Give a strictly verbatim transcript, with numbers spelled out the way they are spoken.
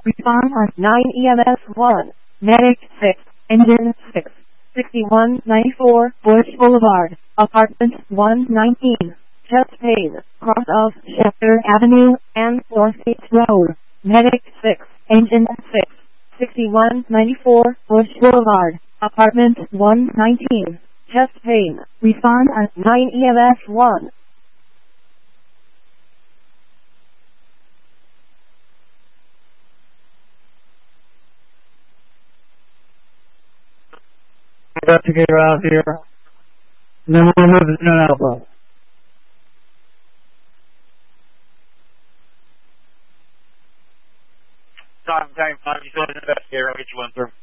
Respond on nine E M S one. Medic six. Engine six. sixty-one ninety-four Bush Boulevard, Apartment one nineteen. Chest pain, cross of Schefter Avenue and Northeast Road. Medic six. Engine six. sixty-one ninety-four Bush Boulevard, Apartment one nineteen. Chest pain. Respond at nine E M S one. Investigator out here. And then we'll move in and elbow. Time, time, time. You still an investigator. I'll get you one through.